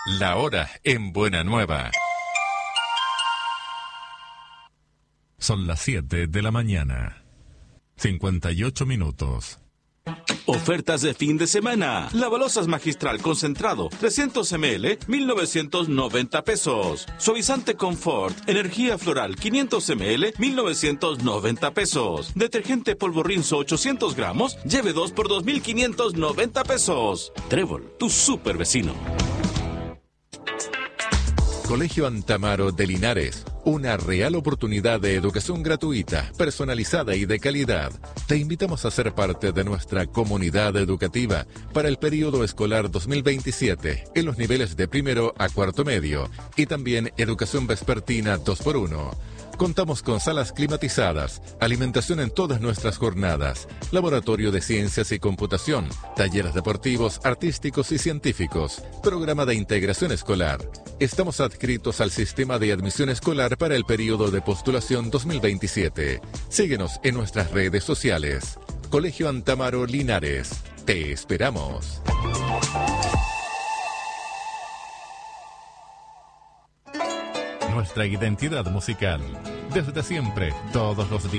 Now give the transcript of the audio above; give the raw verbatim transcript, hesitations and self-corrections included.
La hora en Buena Nueva. Son las siete de la mañana. cincuenta y ocho minutos. Ofertas de fin de semana. Lavalosas Magistral concentrado, trescientos mililitros, mil novecientos noventa pesos. Suavizante Confort, energía floral, quinientos mililitros, mil novecientos noventa pesos. Detergente polvo Rinzo, ochocientos gramos, lleve dos por dos mil quinientos noventa pesos. Trébol, tu super vecino. Colegio Antamaro de Linares, una real oportunidad de educación gratuita, personalizada y de calidad. Te invitamos a ser parte de nuestra comunidad educativa para el periodo escolar dos mil veintisiete en los niveles de primero a cuarto medio y también educación vespertina dos por uno. Contamos con salas climatizadas, alimentación en todas nuestras jornadas, laboratorio de ciencias y computación, talleres deportivos, artísticos y científicos, programa de integración escolar. Estamos adscritos al sistema de admisión escolar para el periodo de postulación dos mil veintisiete. Síguenos en nuestras redes sociales. Colegio Antamaro Linares. Te esperamos. Nuestra identidad musical. Desde siempre, todos los días.